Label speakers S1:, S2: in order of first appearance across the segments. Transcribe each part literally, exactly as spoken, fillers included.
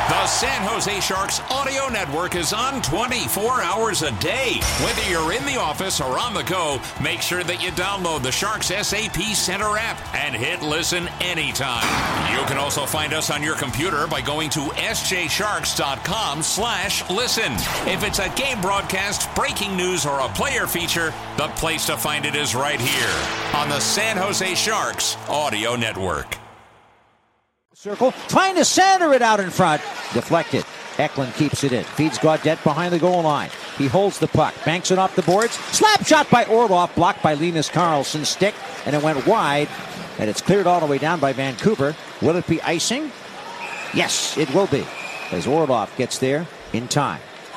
S1: The San Jose Sharks audio network is on twenty-four hours a day. Whether you're in the office or on the go, make sure that you download the Sharks S A P Center app and hit listen anytime. You can also find us on your computer by going to s j sharks dot com slash listen. If it's a game broadcast, breaking news, or a player feature, the place to find it is right here on the San Jose Sharks audio network.
S2: Circle, trying to center it out in front. Deflected. Eklund keeps it in. Feeds Gaudette behind the goal line. He holds the puck. Banks it off the boards. Slap shot by Orlov. Blocked by Linus Karlsson's stick. And it went wide. And it's cleared all the way down by Vancouver. Will it be icing? Yes, it will be. As Orlov gets there in time.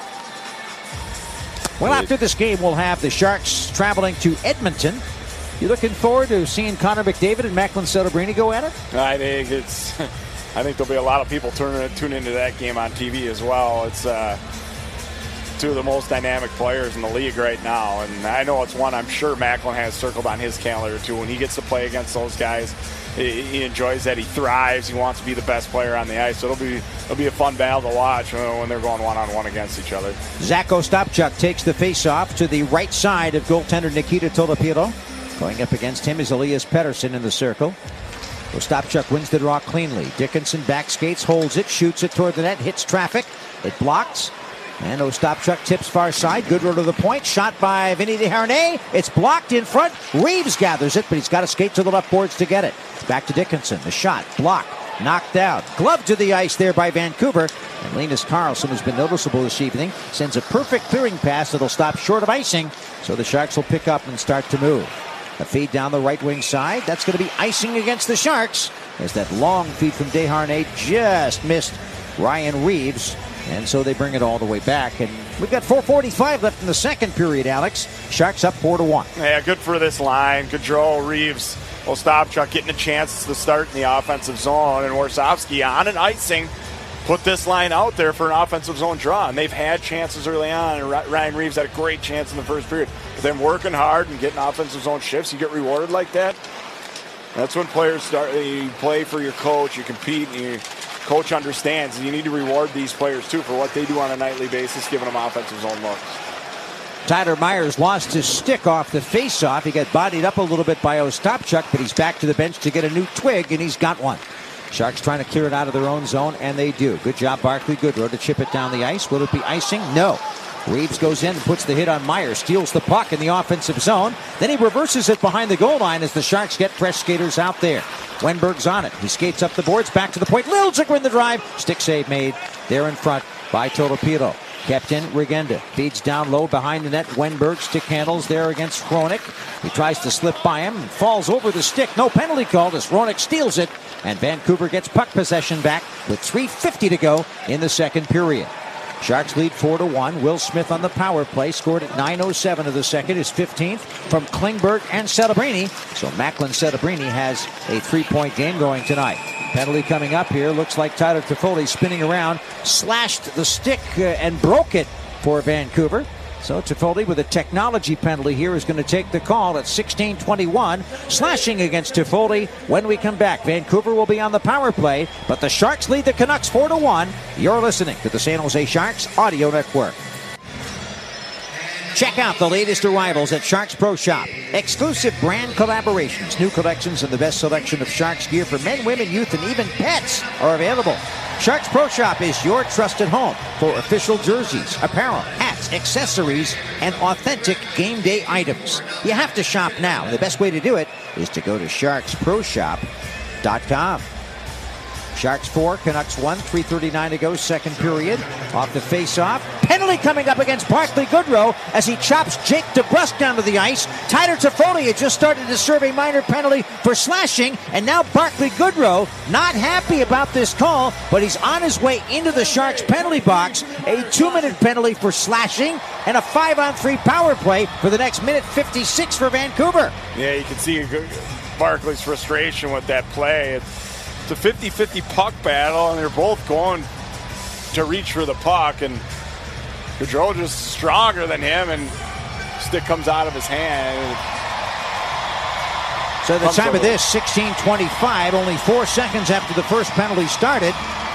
S2: Well, after this game, we'll have the Sharks traveling to Edmonton. You looking forward to seeing Connor McDavid and Macklin Celebrini go at it?
S3: I think it's. I think there'll be a lot of people turning tune into that game on T V as well. It's uh, two of the most dynamic players in the league right now, and I know it's one I'm sure Macklin has circled on his calendar too. When he gets to play against those guys, he, he enjoys that. He thrives. He wants to be the best player on the ice. So it'll be it'll be a fun battle to watch when they're going one on one against each other.
S2: Zach Ostapchuk takes the face-off to the right side of goaltender Nikita Tolopilo. Going up against him is Elias Pettersson in the circle. Ostapchuk wins the draw cleanly. Dickinson back skates, holds it, shoots it toward the net, hits traffic. It blocks. And Ostapchuk tips far side. Goodrow to the point. Shot by Vinny Desharnais. It's blocked in front. Reeves gathers it, but he's got to skate to the left boards to get it. Back to Dickinson. The shot. Blocked. Knocked out. Glove to the ice there by Vancouver. And Linus Karlsson, who's been noticeable this evening, sends a perfect clearing pass that'll stop short of icing. So the Sharks will pick up and start to move. A feed down the right wing side. That's going to be icing against the Sharks, as that long feed from Desharnais just missed Ryan Reeves. And so they bring it all the way back. And we've got four forty-five left in the second period, Alex. Sharks up four to one.
S3: Yeah, good for this line. Gaudreau, Reeves, Ostapchuk getting a chance to start in the offensive zone. And Warsofsky on an icing put this line out there for an offensive zone draw. And they've had chances early on. And Ryan Reeves had a great chance in the first period. But then working hard and getting offensive zone shifts, you get rewarded like that. That's when players start. You play for your coach, you compete, and your coach understands. And you need to reward these players, too, for what they do on a nightly basis, giving them offensive zone looks.
S2: Tyler Myers lost his stick off the faceoff. He got bodied up a little bit by Ostapchuk, but he's back to the bench to get a new twig, and he's got one. Sharks trying to clear it out of their own zone, and they do. Good job, Barclay Goodrow, to chip it down the ice. Will it be icing? No. Reeves goes in and puts the hit on Myers, steals the puck in the offensive zone. Then he reverses it behind the goal line as the Sharks get fresh skaters out there. Wenberg's on it. He skates up the boards, back to the point. Liljegren in the drive. Stick save made there in front by Tolopilo. Kept in Regenda. Feeds down low behind the net. Wenberg stick handles there against Hronek. He tries to slip by him and falls over the stick. No penalty called as Hronek steals it. And Vancouver gets puck possession back with three fifty to go in the second period. Sharks lead four to one. Will Smith on the power play. Scored at nine oh seven of the second. His fifteenth from Klingberg and Celebrini. So Macklin Celebrini has a three-point game going tonight. Penalty coming up here. Looks like Tyler Toffoli spinning around. Slashed the stick uh, and broke it for Vancouver. So Toffoli with a technology penalty here is going to take the call at sixteen twenty-one. Slashing against Toffoli when we come back. Vancouver will be on the power play, but the Sharks lead the Canucks four to one. You're listening to the San Jose Sharks Audio Network. Check out the latest arrivals at Sharks Pro Shop. Exclusive brand collaborations, new collections, and the best selection of Sharks gear for men, women, youth, and even pets are available. Sharks Pro Shop is your trusted home for official jerseys, apparel, hats, accessories, and authentic game day items. You have to shop now, and the best way to do it is to go to sharks pro shop dot com. Sharks four, Canucks one, three thirty-nine to go, second period. Off the face-off. Penalty coming up against Barclay Goodrow as he chops Jake DeBrusk down to the ice. Tyler Toffoli had just started to serve a minor penalty for slashing, and now Barclay Goodrow not happy about this call, but he's on his way into the Sharks penalty box. A two-minute penalty for slashing and a five-on-three power play for the next minute fifty-six for Vancouver.
S3: Yeah, you can see Barclay's frustration with that play. It's It's a fifty-fifty puck battle, and they're both going to reach for the puck, and Gaudreau just stronger than him, and stick comes out of his hand.
S2: So the time of this, sixteen twenty-five, only four seconds after the first penalty started.